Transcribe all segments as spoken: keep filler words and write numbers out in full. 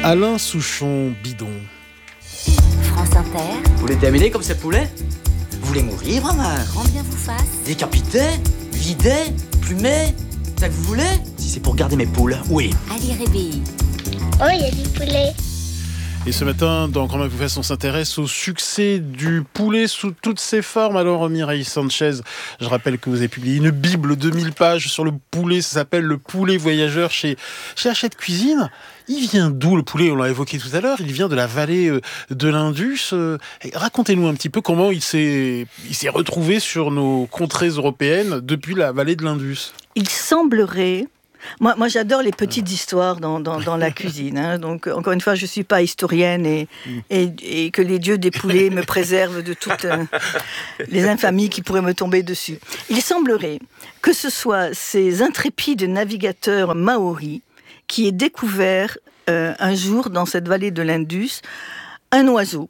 Alain Souchon, Bidon. France Inter. Vous voulez terminer comme ce poulet? Vous voulez mourir, vraiment? Grand bien vous fasse. Décapité? Vidé? Plumé? C'est ça que vous voulez? Si c'est pour garder mes poules, oui. Ali Réveillé. Oh, il y a du poulet. Et ce matin, dans Grand bien vous fasse, on s'intéresse au succès du poulet sous toutes ses formes. Alors, Mireille Sanchez, je rappelle que vous avez publié une bible de mille pages sur le poulet. Ça s'appelle Le poulet voyageur chez, chez Hachette Cuisine. Il vient d'où le poulet? On l'a évoqué tout à l'heure. Il vient de la vallée de l'Indus. Racontez-nous un petit peu comment il s'est, il s'est retrouvé sur nos contrées européennes depuis la vallée de l'Indus. Il semblerait... Moi, moi, j'adore les petites histoires dans, dans, dans la cuisine. Hein. Donc, encore une fois, je ne suis pas historienne et, et, et que les dieux des poulets me préservent de toutes euh, les infamies qui pourraient me tomber dessus. Il semblerait que ce soit ces intrépides navigateurs maoris qui aient découvert euh, un jour dans cette vallée de l'Indus un oiseau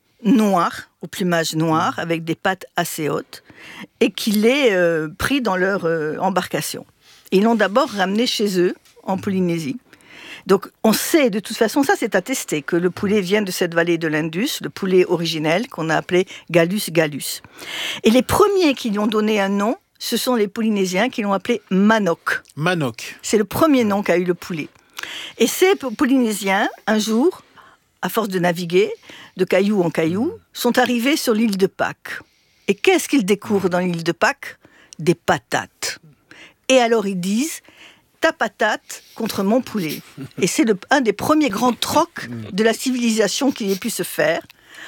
noir, au plumage noir, avec des pattes assez hautes, et qui l'ait euh, pris dans leur euh, embarcation. Ils l'ont d'abord ramené chez eux, en Polynésie. Donc, on sait, de toute façon, ça c'est attesté, que le poulet vient de cette vallée de l'Indus, le poulet originel, qu'on a appelé Gallus gallus. Et les premiers qui lui ont donné un nom, ce sont les Polynésiens qui l'ont appelé Manok. Manok. C'est le premier nom qu'a eu le poulet. Et ces Polynésiens, un jour, à force de naviguer, de caillou en caillou, sont arrivés sur l'île de Pâques. Et qu'est-ce qu'ils découvrent dans l'île de Pâques? Des patates. Et alors ils disent, ta patate contre mon poulet. Et c'est le, un des premiers grands trocs de la civilisation qui ait pu se faire.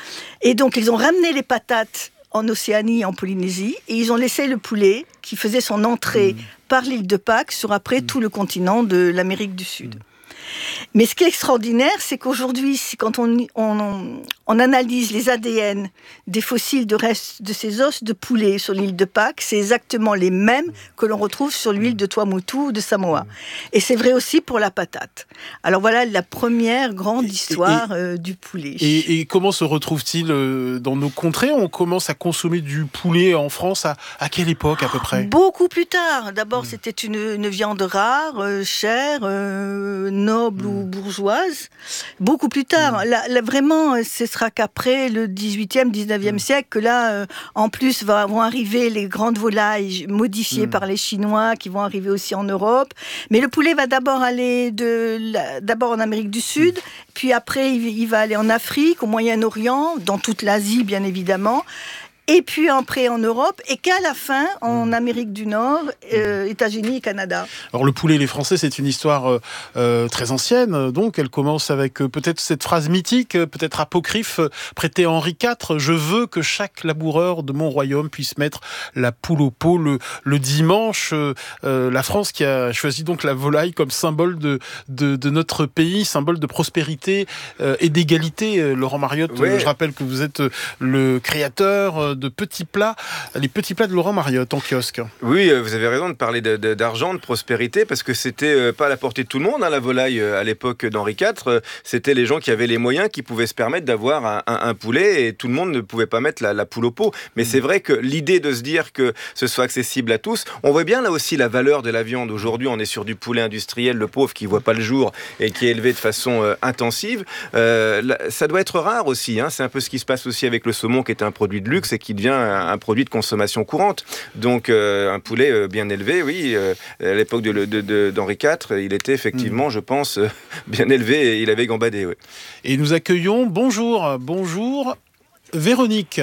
Et donc ils ont ramené les patates en Océanie, en Polynésie, et ils ont laissé le poulet qui faisait son entrée mmh. par l'île de Pâques sur après tout le continent de l'Amérique du Sud. Mmh. Mais ce qui est extraordinaire, c'est qu'aujourd'hui, quand on, on, on analyse les A D N des fossiles de restes de ces os de poulet sur l'île de Pâques, c'est exactement les mêmes que l'on retrouve sur l'île de Tuamotu ou de Samoa. Et c'est vrai aussi pour la patate. Alors voilà la première grande histoire et, et, euh, du poulet. Et, et comment se retrouve-t-il euh, dans nos contrées? On commence à consommer du poulet en France à, à quelle époque à peu près? Beaucoup plus tard. D'abord, mmh. c'était une, une viande rare, euh, chère, euh, noble mmh. ou bourgeoise. Beaucoup plus tard. Mmh. Là, là, vraiment, ce sera qu'après le dix-huitième, dix-neuvième mmh. siècle que là, euh, en plus, va, vont arriver les grandes volailles modifiées mmh. par les Chinois qui vont arriver aussi en Europe. Mais le poulet va d'abord aller de, la, d'abord en Amérique du Sud, mmh. puis après, il, il va aller en Afrique, au Moyen-Orient, dans toute l'Asie, bien évidemment. Et puis après en Europe, et qu'à la fin, en Amérique du Nord, euh, États-Unis et Canada. Alors le poulet et les Français, c'est une histoire euh, très ancienne, donc elle commence avec euh, peut-être cette phrase mythique, peut-être apocryphe, prêtée à Henri quatre, « Je veux que chaque laboureur de mon royaume puisse mettre la poule au pot le, le dimanche euh, ». La France qui a choisi donc la volaille comme symbole de, de, de notre pays, symbole de prospérité euh, et d'égalité. Laurent Mariotte, oui. euh, je rappelle que vous êtes le créateur euh, de petits plats, les petits plats de Laurent Mariotte en kiosque. Oui, vous avez raison de parler de, de, d'argent, de prospérité, parce que c'était pas à la portée de tout le monde, hein, la volaille à l'époque d'Henri quatre. C'était les gens qui avaient les moyens qui pouvaient se permettre d'avoir un, un, un poulet, et tout le monde ne pouvait pas mettre la, la poule au pot. Mais mmh. c'est vrai que l'idée de se dire que ce soit accessible à tous, on voit bien là aussi la valeur de la viande. Aujourd'hui, on est sur du poulet industriel, le pauvre qui ne voit pas le jour et qui est élevé de façon euh, intensive. Euh, là, ça doit être rare aussi, hein. C'est un peu ce qui se passe aussi avec le saumon, qui est un produit de luxe et qui devient un, un produit de consommation courante. Donc euh, un poulet euh, bien élevé, oui, euh, à l'époque de, de, de, d'Henri quatre, il était effectivement, mmh. je pense, euh, bien élevé et il avait gambadé. Oui. Et nous accueillons, bonjour, bonjour, Véronique.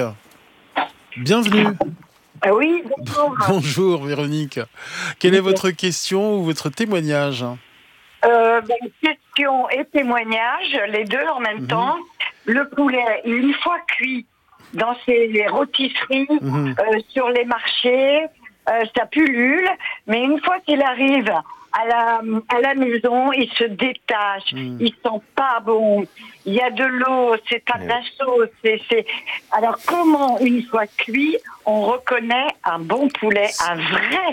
Bienvenue. Oui, bonjour. Bonjour Véronique. Quelle est votre question ou votre témoignage? euh, ben, Question et témoignage, les deux en même mmh. temps. Le poulet, une fois cuit dans ces rôtisseries, mmh. euh, sur les marchés, euh, ça pullule, mais une fois qu'il arrive à la, à la maison, il se détache, mmh. il sent pas bon, il y a de l'eau, c'est pas de la sauce. C'est, c'est... Alors comment, une fois cuit, on reconnaît un bon poulet, un vrai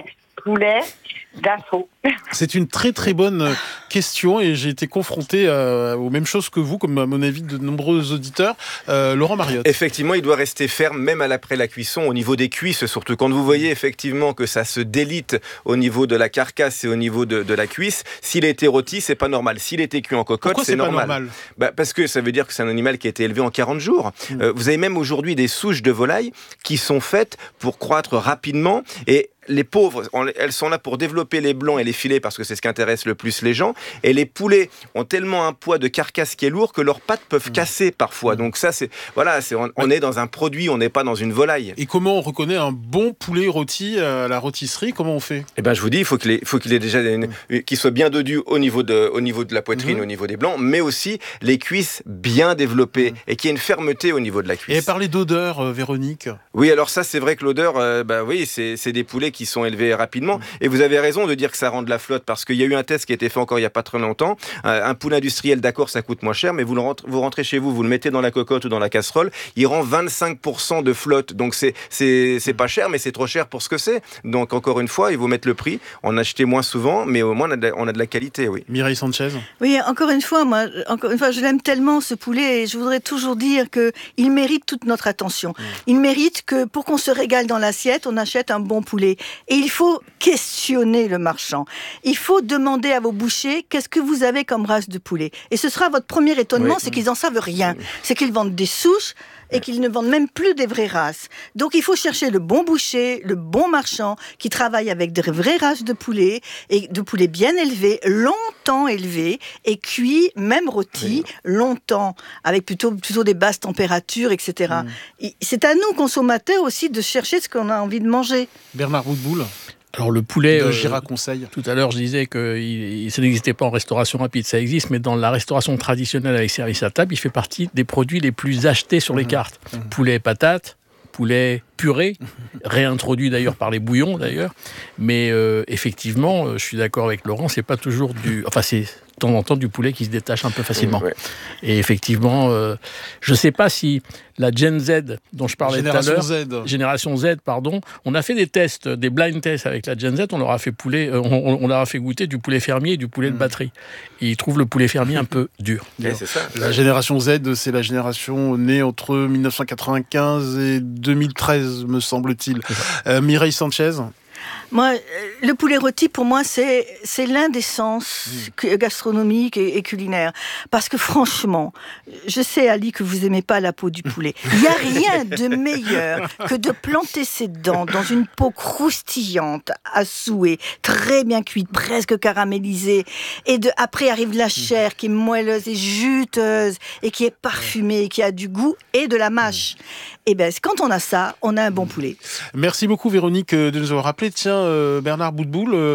poulet d'infos. C'est une très très bonne question et j'ai été confronté euh, aux mêmes choses que vous, comme à mon avis de nombreux auditeurs. Euh, Laurent Mariotte. Effectivement, il doit rester ferme même après la cuisson, au niveau des cuisses surtout. Quand vous voyez effectivement que ça se délite au niveau de la carcasse et au niveau de, de la cuisse, s'il a été rôti, c'est pas normal. S'il a été cuit en cocotte, Pourquoi c'est, c'est normal. Pas normal bah, parce que ça veut dire que c'est un animal qui a été élevé en quarante jours. Mmh. Euh, vous avez même aujourd'hui des souches de volailles qui sont faites pour croître rapidement et les pauvres, elles sont là pour développer les blancs et les filets parce que c'est ce qui intéresse le plus les gens. Et les poulets ont tellement un poids de carcasse qui est lourd que leurs pattes peuvent mmh. casser parfois. Donc ça, c'est voilà, c'est, on, on est dans un produit, on n'est pas dans une volaille. Et comment on reconnaît un bon poulet rôti à la rôtisserie ? Comment on fait ? Eh ben, je vous dis, il faut qu'il ait, faut qu'il ait déjà une, mmh. qu'il soit bien dodu au niveau de, au niveau de la poitrine, mmh. au niveau des blancs, mais aussi les cuisses bien développées mmh. et qu'il y ait une fermeté au niveau de la cuisse. Et parler d'odeur, euh, Véronique ? Oui, alors ça, c'est vrai que l'odeur, euh, bah oui, c'est, c'est des poulets qui sont élevés rapidement. Et vous avez raison de dire que ça rend de la flotte parce qu'il y a eu un test qui a été fait encore il n'y a pas très longtemps. Euh, un poulet industriel, d'accord, ça coûte moins cher, mais vous, le rentrez, vous rentrez chez vous, vous le mettez dans la cocotte ou dans la casserole, il rend vingt-cinq pour cent de flotte. Donc c'est, c'est, c'est pas cher, mais c'est trop cher pour ce que c'est. Donc encore une fois, il faut mettre le prix, en acheter moins souvent, mais au moins on a de la, on a de la qualité, oui. Mireille Sanchez. Oui, encore une fois, moi, encore une fois, je l'aime tellement ce poulet et je voudrais toujours dire qu'il mérite toute notre attention. Mmh. Il mérite que pour qu'on se régale dans l'assiette, on achète un bon poulet. Et il faut questionner le marchand. Il faut demander à vos bouchers qu'est-ce que vous avez comme race de poulet. Et ce sera votre premier étonnement, oui. c'est qu'ils n'en savent rien. C'est qu'ils vendent des souches et qu'ils ne vendent même plus des vraies races. Donc il faut chercher le bon boucher, le bon marchand qui travaille avec des vraies races de poulet et de poulets bien élevés, longtemps élevés et cuits, même rôtis, oui. longtemps, avec plutôt, plutôt des basses températures, et cetera. Mmh. C'est à nous, consommateurs, aussi de chercher ce qu'on a envie de manger. Bernard Boutboul. Alors le poulet, de euh, Gira Conseil. Tout à l'heure je disais que il, ça n'existait pas en restauration rapide, ça existe, mais dans la restauration traditionnelle avec service à table, il fait partie des produits les plus achetés sur les mmh. cartes. Mmh. Poulet patate, poulet purée, réintroduit d'ailleurs par les bouillons d'ailleurs, mais euh, effectivement, je suis d'accord avec Laurent, c'est pas toujours du... Enfin c'est... de temps en temps du poulet qui se détache un peu facilement. Mmh, ouais. Et effectivement, euh, je ne sais pas si la Gen Z dont je parlais Génération tout à l'heure, Z. Génération Z, pardon, on a fait des tests, des blind tests avec la Gen Z, on leur a fait poulet, euh, on, on leur a fait goûter du poulet fermier et du poulet mmh. de batterie. Et ils trouvent le poulet fermier un peu dur. Et c'est ça. La Génération Z, c'est la génération née entre dix-neuf cent quatre-vingt-quinze et deux mille treize, me semble-t-il. Euh, Mireille Sanchez. Moi, le poulet rôti, pour moi, c'est, c'est l'un des sens mmh. gastronomiques et, et culinaires. Parce que franchement, je sais, Ali, que vous aimez pas la peau du poulet. Il n'y a rien de meilleur que de planter ses dents dans une peau croustillante, à souhait, très bien cuite, presque caramélisée. Et de, après arrive la chair qui est moelleuse et juteuse, et qui est parfumée, et qui a du goût et de la mâche. Et bien, quand on a ça, on a un bon poulet. Merci beaucoup, Véronique, de nous avoir rappelé. Tiens, euh, Bernard Boutboul, euh,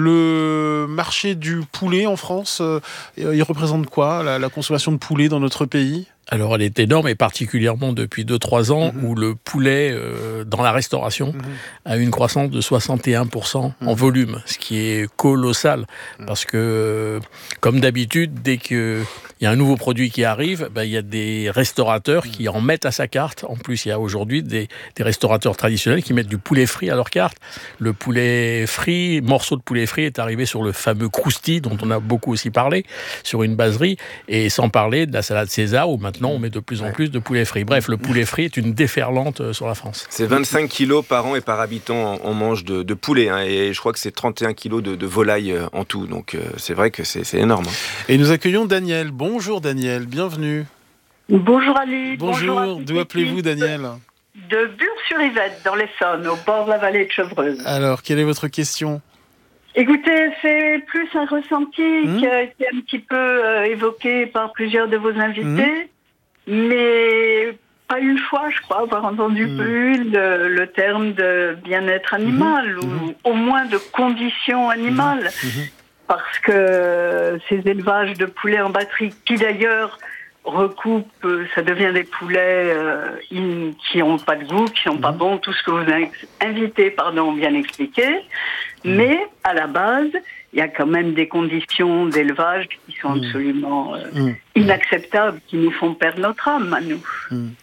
le marché du poulet en France, euh, il représente quoi, la, la consommation de poulet dans notre pays ? Alors elle est énorme, et particulièrement depuis deux trois ans, mmh. où le poulet euh, dans la restauration mmh. a une croissance de soixante et un pour cent mmh. en volume, ce qui est colossal, mmh. parce que, euh, comme d'habitude, dès qu'il y a un nouveau produit qui arrive, ben, il y a des restaurateurs mmh. qui en mettent à sa carte. En plus, il y a aujourd'hui des, des restaurateurs traditionnels qui mettent du poulet frit à leur carte. Le poulet frit, morceau de poulet frit est arrivé sur le fameux crousti, dont on a beaucoup aussi parlé, sur une baserie, et sans parler de la salade César, où maintenant on met de plus en ouais. plus de poulet frit. Bref, le poulet frit est une déferlante sur la France. C'est vingt-cinq kilos par an et par habitant on mange de, de poulet, hein, et je crois que c'est trente et un kilos de, de volaille en tout, donc euh, c'est vrai que c'est, c'est énorme. Hein. Et nous accueillons Daniel. Bonjour Daniel, bienvenue. Bonjour Ali. Bonjour, bonjour d'où appelez-vous Daniel ? De Bure-sur-Yvette, dans l'Essonne, au bord de la vallée de Chevreuse. Alors, quelle est votre question ? Écoutez, c'est plus un ressenti mmh. qui a été un petit peu euh, évoqué par plusieurs de vos invités, mmh. mais pas une fois, je crois, avoir entendu mmh. plus le, le terme de bien-être animal, mmh. ou mmh. au moins de conditions animales, mmh. parce que ces élevages de poulets en batterie, qui d'ailleurs recoupent, ça devient des poulets euh, in, qui n'ont pas de goût, qui sont mmh. pas bons, tout ce que vos invités pardon, ont bien expliqué. Mais, à la base, il y a quand même des conditions d'élevage qui sont absolument euh, mmh. inacceptables, qui nous font perdre notre âme, à nous. Mmh.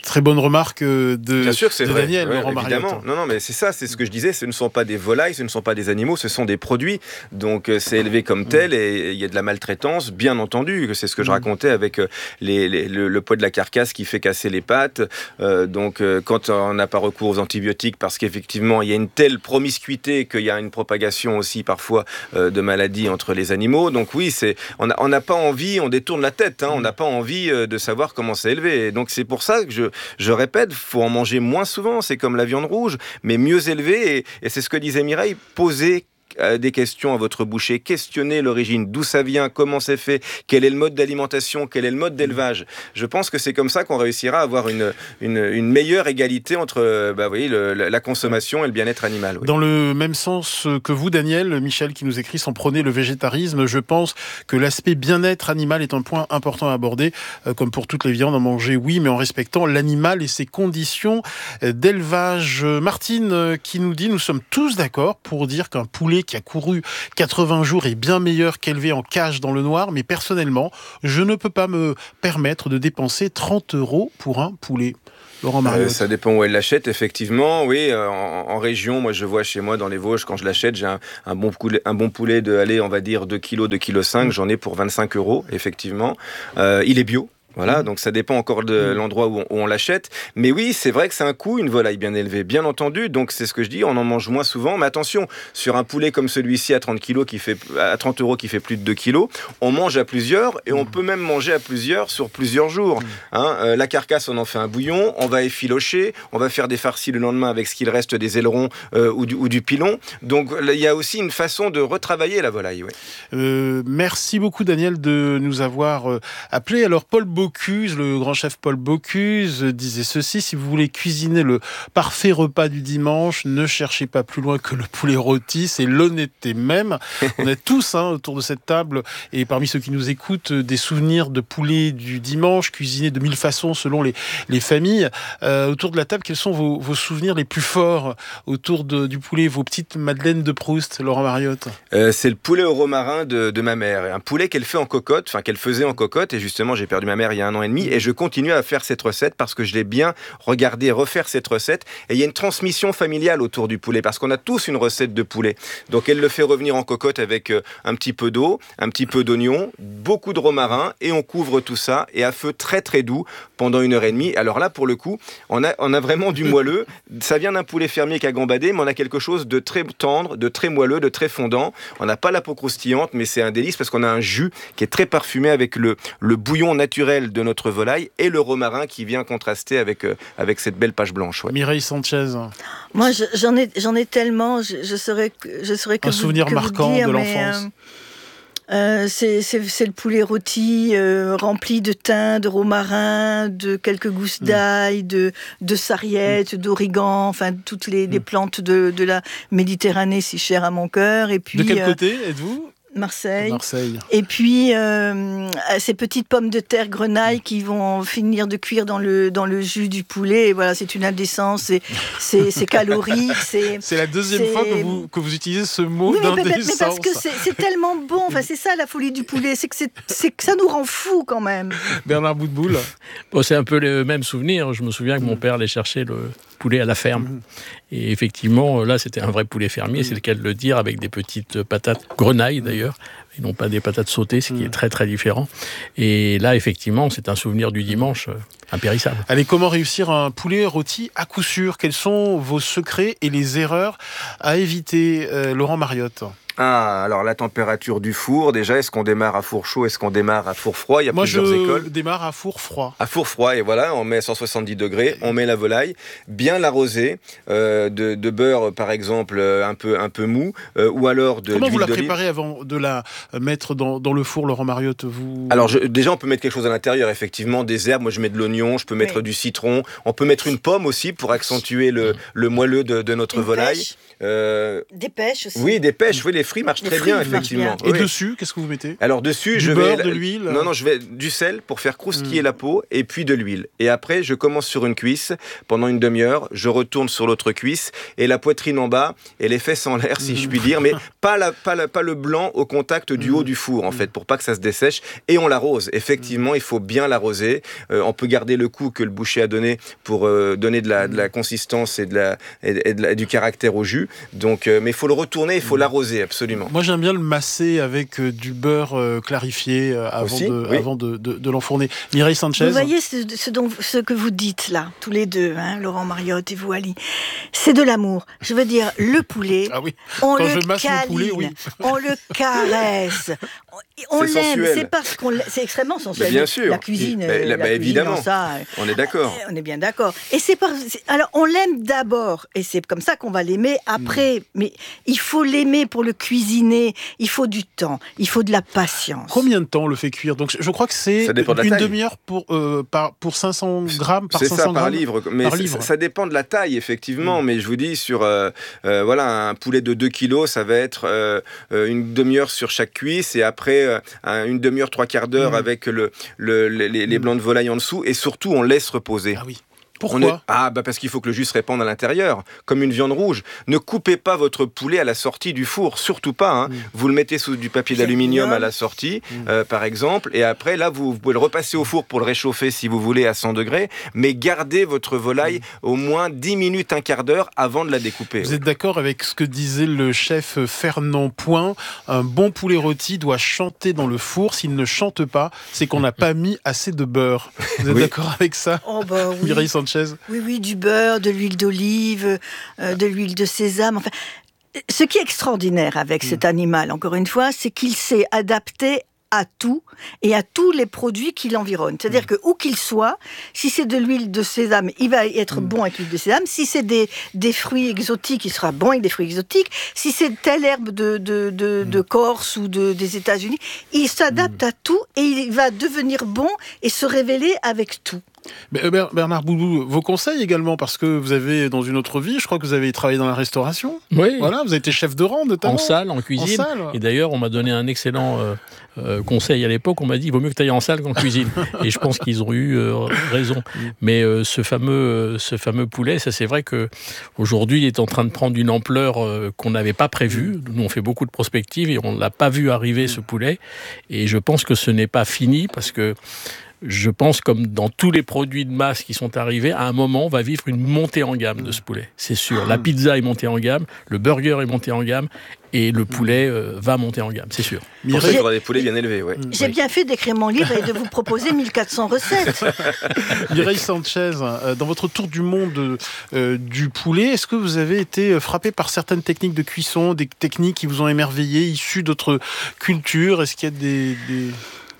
Très bonne remarque de, Bien sûr, c'est de vrai. Daniel, ouais, Laurent évidemment. Mariotte. Non, non, mais c'est ça, c'est ce que je disais. Ce ne sont pas des volailles, ce ne sont pas des animaux, ce sont des produits. Donc euh, c'est élevé comme tel et il y a de la maltraitance, bien entendu. C'est ce que je racontais avec euh, les, les, le, le poids de la carcasse qui fait casser les pattes. Euh, donc euh, quand on n'a pas recours aux antibiotiques, parce qu'effectivement il y a une telle promiscuité qu'il y a une propagation aussi parfois euh, de maladies entre les animaux. Donc oui, c'est on n'a on a pas envie, on détourne la tête. Hein, on n'a pas envie euh, de savoir comment c'est élevé. Et donc c'est pour ça que je, je répète, faut en manger moins souvent, c'est comme la viande rouge, mais mieux élevé, et, et c'est ce que disait Mireille, poser des questions à votre boucher, questionnez l'origine, d'où ça vient, comment c'est fait, quel est le mode d'alimentation, quel est le mode d'élevage. Je pense que c'est comme ça qu'on réussira à avoir une, une, une meilleure égalité entre bah, oui, le, la consommation et le bien-être animal. Oui. Dans le même sens que vous, Daniel, Michel qui nous écrit sans prôner le végétarisme, je pense que l'aspect bien-être animal est un point important à aborder. Comme pour toutes les viandes, en manger, oui, mais en respectant l'animal et ses conditions d'élevage. Martine qui nous dit, nous sommes tous d'accord pour dire qu'un poulet qui a couru quatre-vingts jours est bien meilleur qu'élevé en cage dans le noir, mais personnellement, je ne peux pas me permettre de dépenser trente euros pour un poulet. Laurent Mariotte. Euh, ça dépend où elle l'achète, effectivement. Oui, euh, en, en région, moi je vois chez moi dans les Vosges, quand je l'achète, j'ai un, un, bon, poulet, un bon poulet de, allez, on va dire deux kilos, deux virgule cinq kilos, j'en ai pour vingt-cinq euros, effectivement. Euh, il est bio. Voilà, mmh. donc ça dépend encore de mmh. l'endroit où on, où on l'achète. Mais oui, c'est vrai que c'est un coût, une volaille bien élevée, bien entendu. Donc c'est ce que je dis, on en mange moins souvent. Mais attention, sur un poulet comme celui-ci à trente kilos qui fait, à trente euros qui fait plus de deux kilos, on mange à plusieurs et mmh. on peut même manger à plusieurs sur plusieurs jours. Mmh. Hein, euh, la carcasse, on en fait un bouillon, on va effilocher, on va faire des farcis le lendemain avec ce qu'il reste des ailerons euh, ou, du, ou du pilon. Donc il y a aussi une façon de retravailler la volaille. Ouais. Euh, merci beaucoup Daniel de nous avoir euh, appelé. Alors Paul Bocuse, le grand chef Paul Bocuse disait ceci: si vous voulez cuisiner le parfait repas du dimanche, ne cherchez pas plus loin que le poulet rôti, c'est l'honnêteté même. On est tous hein, autour de cette table et parmi ceux qui nous écoutent, des souvenirs de poulet du dimanche, cuisiné de mille façons selon les, les familles. Euh, autour de la table, quels sont vos, vos souvenirs les plus forts autour de, du poulet, vos petites madeleines de Proust, Laurent Mariotte? euh, C'est le poulet au romarin de, de ma mère. Un poulet qu'elle fait en cocotte, enfin qu'elle faisait en cocotte, et justement j'ai perdu ma mère il y a un an et demi, et je continue à faire cette recette parce que je l'ai bien regardé refaire cette recette, et il y a une transmission familiale autour du poulet, parce qu'on a tous une recette de poulet. Donc elle le fait revenir en cocotte avec un petit peu d'eau, un petit peu d'oignon, beaucoup de romarin, et on couvre tout ça, et à feu très très doux pendant une heure et demie. Alors là, pour le coup, on a, on a vraiment du moelleux. Ça vient d'un poulet fermier qui a gambadé, mais on a quelque chose de très tendre, de très moelleux, de très fondant. On n'a pas la peau croustillante, mais c'est un délice parce qu'on a un jus qui est très parfumé avec le, le bouillon naturel de notre volaille et le romarin qui vient contraster avec, euh, avec cette belle page blanche. Ouais. Mireille Sanchez. Moi, je, j'en, ai, j'en ai tellement, je, je saurais, je saurais que un vous, souvenir que marquant vous dire, de mais, l'enfance. Euh, Euh, c'est, c'est, c'est le poulet rôti euh, rempli de thym, de romarin, de quelques gousses d'ail, mmh. de, de sarriette, mmh. d'origan, enfin toutes les, mmh. les plantes de, de la Méditerranée si chères à mon cœur. Et puis, de quel euh, côté êtes-vous ? Marseille. Marseille. Et puis euh, ces petites pommes de terre grenaille qui vont finir de cuire dans le dans le jus du poulet. Et voilà, c'est une indécence, c'est c'est, c'est calorique, c'est. C'est la deuxième c'est... fois que vous que vous utilisez ce mot oui, mais, d'indécence. Mais parce que c'est, c'est tellement bon. Enfin, c'est ça la folie du poulet, c'est que c'est, c'est que ça nous rend fous quand même. Bernard Boutboul. Bon, c'est un peu le même souvenir. Je me souviens que mon père allait chercher le poulet à la ferme. Mmh. Et effectivement, là, c'était un vrai poulet fermier, mmh. c'est le cas de le dire, avec des petites patates grenailles d'ailleurs, et non pas des patates sautées, ce qui mmh. est très très différent. Et là, effectivement, c'est un souvenir du dimanche euh, impérissable. Allez, comment réussir un poulet rôti à coup sûr ? Quels sont vos secrets et les erreurs à éviter, euh, Laurent Mariotte ? Ah, alors la température du four, déjà, est-ce qu'on démarre à four chaud, est-ce qu'on démarre à four froid ? Il y a Moi, plusieurs je écoles. démarre à four froid. À four froid, et voilà, on met cent soixante-dix degrés, on met la volaille, bien l'arroser, euh, de, de beurre, par exemple, un peu, un peu mou, euh, ou alors de Comment d'huile vous la d'olive. préparez avant de la mettre dans, dans le four, Laurent Mariotte vous... Alors, je, déjà, on peut mettre quelque chose à l'intérieur, effectivement, des herbes. Moi, je mets de l'oignon, je peux mettre oui. du citron. On peut mettre une pomme aussi pour accentuer le, le moelleux de, de notre une volaille. Pêche. Euh, des pêches aussi. Oui, des pêches. Oui, les les fruits marchent Les très fruits bien, marchent effectivement. bien. Et Oui. dessus, qu'est-ce que vous mettez? Alors dessus, Du je beurre, vais de l'huile? Non, non, je vais du sel pour faire croustiller Mm. la peau, et puis de l'huile. Et après, je commence sur une cuisse pendant une demi-heure. Je retourne sur l'autre cuisse et la poitrine en bas et les fesses en l'air, si Mm. je puis dire, mais pas la, pas la, pas le blanc au contact du Mm. haut du four, en fait, pour pas que ça se dessèche. Et on l'arrose. Effectivement, il faut bien l'arroser. Euh, on peut garder le coup que le boucher a donné pour euh, donner de la, de la consistance et de la, et, et de la- et du caractère au jus. Donc, euh, mais il faut le retourner, il faut l'arroser absolument. Moi, j'aime bien le masser avec euh, du beurre euh, clarifié euh, avant, Aussi, de, oui. avant de, de, de l'enfourner. Mireille Sanchez. Vous voyez ce, ce, dont, ce que vous dites là, tous les deux, hein, Laurent Mariotte et vous, Ali, c'est de l'amour. Je veux dire, le poulet, Ah oui. on Quand le je masse le câline, poulet, oui. on le caresse, on, on C'est l'aime. sensuel. C'est parce qu'on l'aime. C'est extrêmement sensuel. Mais bien sûr. La cuisine, Mais- euh, la- la bah, cuisine évidemment. dans ça. euh, On est d'accord. On est bien d'accord. Et c'est par... c'est- alors on l'aime d'abord, et c'est comme ça qu'on va l'aimer après. Mm. Mais il faut l'aimer pour le cuisiner. Il faut du temps, il faut de la patience. Combien de temps on le fait cuire? Donc, je crois que c'est Ça dépend de la une taille. demi-heure pour, euh, par, pour cinq cents grammes par C'est cinq ça, cents par grammes livre. Mais Par ça- livre. ça dépend de la taille, effectivement. Mais je vous dis, sur euh, euh, voilà, un poulet de deux kilos, ça va être euh, euh, une demi-heure sur chaque cuisse. Et après, euh, un- une demi-heure, trois quarts d'heure Mm. avec le, le- les, les blancs de volaille en dessous. Et surtout, on laisse reposer. Ah oui. On Pourquoi est- Ah, bah parce qu'il faut que le jus se répande à l'intérieur, comme une viande rouge. Ne coupez pas votre poulet à la sortie du four, surtout pas. Hein. Mm. Vous le mettez sous du papier d'aluminium à la sortie, Mm. euh, par exemple, et après, là, vous, vous pouvez le repasser au four pour le réchauffer si vous voulez à cent degrés, mais gardez votre volaille Mm. au moins dix minutes, un quart d'heure avant de la découper. Vous êtes d'accord avec ce que disait le chef Fernand Point? Un bon poulet rôti doit chanter dans le four. S'il ne chante pas, c'est qu'on n'a pas mis assez de beurre. Vous êtes Oui. d'accord avec ça, Oh bah oui. Mireille Sanchez? Oui, oui, du beurre, de l'huile d'olive, euh, de l'huile de sésame. Enfin, ce qui est extraordinaire avec cet animal, encore une fois, c'est qu'il s'est adapté à tout et à tous les produits qui l'environnent. C'est-à-dire que où qu'il soit, si c'est de l'huile de sésame, il va être bon avec l'huile de sésame. Si c'est des, des fruits exotiques, il sera bon avec des fruits exotiques. Si c'est telle herbe de, de, de, de Corse ou de, des États-Unis, il s'adapte à tout et il va devenir bon et se révéler avec tout. Mais, euh, Bernard Boulou, vos conseils également, parce que vous avez, dans une autre vie, je crois que vous avez travaillé dans la restauration. Oui. Voilà, vous avez été chef de rang, notamment. En salle, en cuisine. En salle. Et d'ailleurs, on m'a donné un excellent euh, euh, conseil à l'époque. On m'a dit, il vaut mieux que tu ailles en salle qu'en cuisine. Et je pense qu'ils ont eu euh, raison. Mais euh, ce fameux, euh, ce fameux poulet, ça c'est vrai que aujourd'hui, il est en train de prendre une ampleur euh, qu'on n'avait pas prévue. Nous, on fait beaucoup de prospectives et on ne l'a pas vu arriver, ce poulet. Et je pense que ce n'est pas fini parce que je pense, comme dans tous les produits de masse qui sont arrivés, à un moment, on va vivre une montée en gamme de ce poulet. C'est sûr. La pizza est montée en gamme, le burger est monté en gamme, et le poulet euh, va monter en gamme, c'est sûr. Pour ça, il faudra des poulets bien élevés. Ouais. J'ai Oui. bien fait d'écrire mon livre et de vous proposer mille quatre cents recettes. Mireille Sanchez, euh, dans votre tour du monde euh, du poulet, est-ce que vous avez été frappé par certaines techniques de cuisson, des techniques qui vous ont émerveillé, issues d'autres cultures? Est-ce qu'il y a des... des...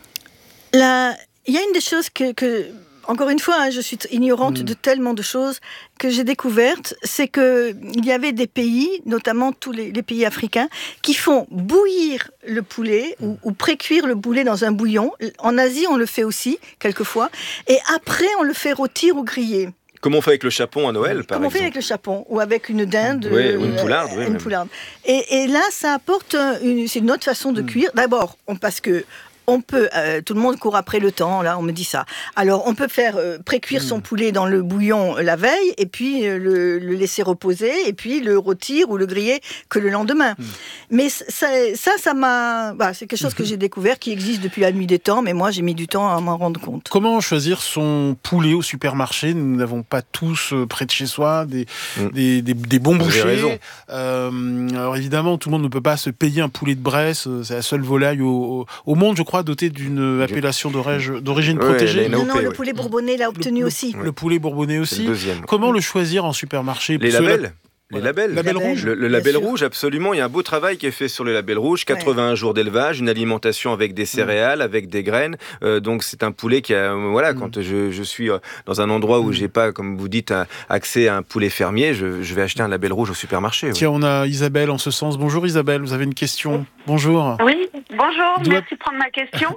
La... Il y a une des choses que, que encore une fois, hein, je suis ignorante Mm. de tellement de choses que j'ai découvertes, c'est que il y avait des pays, notamment tous les, les pays africains, qui font bouillir le poulet ou, ou pré-cuire le poulet dans un bouillon. En Asie, on le fait aussi, quelquefois. Et après, on le fait rôtir ou griller. Comme on fait avec le chapon à Noël, par Comme on fait exemple. avec le chapon ou avec une dinde. Oui, euh, ou une poularde, oui, une même. poularde. Et, et là, ça apporte une, c'est une autre façon de cuire. D'abord, on, parce que on peut, euh, tout le monde court après le temps, là, on me dit ça. Alors, on peut faire euh, pré-cuire son poulet dans le bouillon euh, la veille, et puis euh, le, le laisser reposer, et puis le rôtir ou le griller que le lendemain. Mm. Mais ça, ça, ça m'a... Bah, c'est quelque chose que j'ai découvert, qui existe depuis la nuit des temps, mais moi, j'ai mis du temps à m'en rendre compte. Comment choisir son poulet au supermarché? Nous n'avons pas tous euh, près de chez soi des, mm. des, des, des bons Vous bouchers. avez raison. Euh, alors évidemment, tout le monde ne peut pas se payer un poulet de Bresse. C'est la seule volaille au, au, au monde, je crois, dotée d'une appellation d'origine ouais, protégée. Non, non, ouais. le poulet bourbonnais l'a obtenu le, aussi. Le, le poulet bourbonnais aussi. Le Comment le choisir en supermarché? Les Cela... labels. Les Voilà. labels. Label Label. rouge. Le, le label rouge, absolument. Il y a un beau travail qui est fait sur le label rouge. quatre-vingts-un jours d'élevage, une alimentation avec des céréales, mmh. avec des graines. Euh, donc c'est un poulet qui a, euh, voilà, mmh. quand je, je suis dans un endroit où mmh. j'ai pas, comme vous dites, un, accès à un poulet fermier, je, je vais acheter un label rouge au supermarché. Tiens, ouais. on a Isabelle en ce sens. Bonjour Isabelle, vous avez une question? bonjour. Oui, bonjour, Doit... merci de prendre ma question.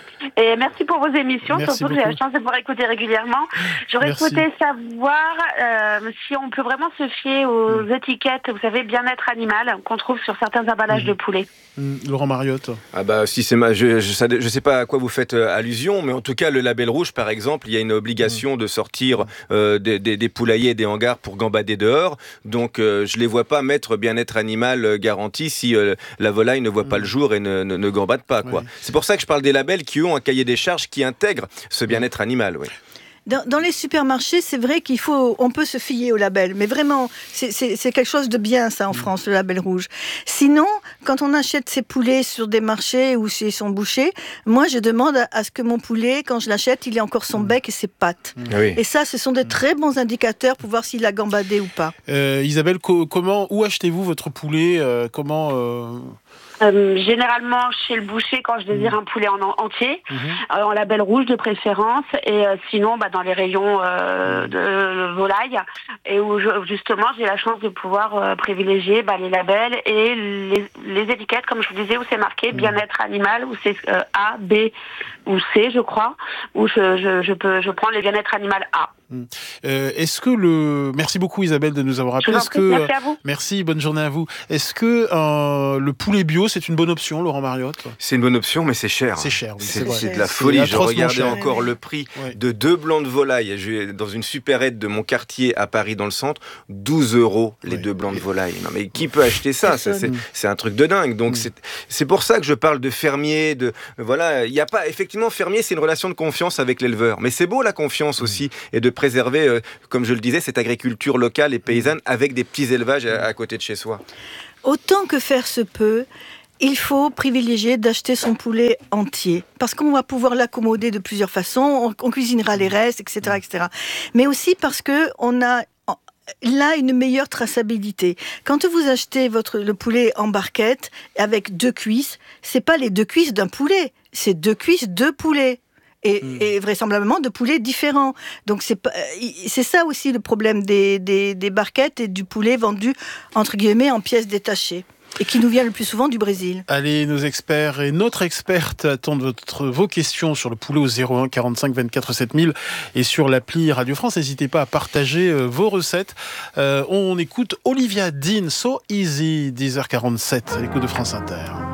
Et merci pour vos émissions, merci surtout beaucoup. que j'ai la chance de pouvoir écouter régulièrement. J'aurais Merci. souhaité savoir euh, si on peut vraiment se fier aux mmh. étiquettes, vous savez, bien-être animal, qu'on trouve sur certains emballages mmh. de poulet. Mmh. Laurent Mariotte. Ah bah si c'est ma, je, je, je sais pas à quoi vous faites euh, allusion, mais en tout cas le label rouge par exemple, il y a une obligation mmh. de sortir euh, des, des, des poulaillers et des hangars pour gambader dehors, donc euh, je les vois pas mettre bien-être animal euh, garanti si euh, la volaille ne voit mmh. pas le jour et ne, ne, ne gambade pas quoi. Ouais. C'est pour ça que je parle des labels qui ont un cahier des charges qui intègre ce bien-être animal, oui. Dans, dans les supermarchés, c'est vrai qu'il faut, on peut se fier au label, mais vraiment, c'est, c'est, c'est quelque chose de bien, ça, en France, le label rouge. Sinon, quand on achète ses poulets sur des marchés ou chez son boucher, moi, je demande à, à ce que mon poulet, quand je l'achète, il ait encore son bec et ses pattes. Oui. Et ça, ce sont de très bons indicateurs pour voir s'il a gambadé ou pas. Euh, Isabelle, co- comment, où achetez-vous votre poulet euh, Comment euh... Euh, généralement chez le boucher quand je désire un poulet en, en entier, mmh. euh, en label rouge de préférence, et euh, sinon bah, dans les rayons euh, de, de volaille, et où je, justement j'ai la chance de pouvoir euh, privilégier bah, les labels et les, les étiquettes, comme je vous disais, où c'est marqué mmh. bien-être animal, où c'est euh, A, B ou C, je crois, où je, je, je, peux, je prends les bien-être animal A. Euh, est-ce que le... Merci beaucoup Isabelle de nous avoir appelé. Est-ce que... Merci à vous. Merci, bonne journée à vous. Est-ce que euh, le poulet bio, c'est une bonne option, Laurent Mariotte ? C'est une bonne option, mais c'est cher. C'est cher, oui, c'est, c'est, c'est vrai. de la folie. Je regardais cher. encore ouais, le ouais. prix ouais. de deux blancs de volaille dans une supérette de mon quartier à Paris dans le centre, douze euros les ouais. deux blancs de volaille. Non mais qui peut acheter ça, ça c'est, c'est un truc de dingue. Donc mmh. c'est, c'est pour ça que je parle de fermier, de voilà, il y a pas effectivement fermier, c'est une relation de confiance avec l'éleveur, mais c'est beau la confiance mmh. aussi et de préserver euh, comme je le disais, cette agriculture locale et paysanne avec des petits élevages à, à côté de chez soi. Autant que faire se peut, il faut privilégier d'acheter son poulet entier, parce qu'on va pouvoir l'accommoder de plusieurs façons, on, on cuisinera les restes, et cetera, et cetera. Mais aussi parce qu'on a là une meilleure traçabilité. Quand vous achetez votre, le poulet en barquette avec deux cuisses, c'est pas les deux cuisses d'un poulet, c'est deux cuisses de poulet. Et, mmh. et vraisemblablement de poulets différents. Donc c'est, pas, c'est ça aussi le problème des, des, des barquettes et du poulet vendu entre guillemets en pièces détachées. Et qui nous vient le plus souvent du Brésil. Allez, nos experts et notre experte attendent votre, vos questions sur le poulet au zéro un quarante-cinq vingt-quatre sept mille et sur l'appli Radio France. N'hésitez pas à partager euh, vos recettes. Euh, on écoute Olivia Dean, So Easy, dix heures quarante-sept, à l'écoute de France Inter.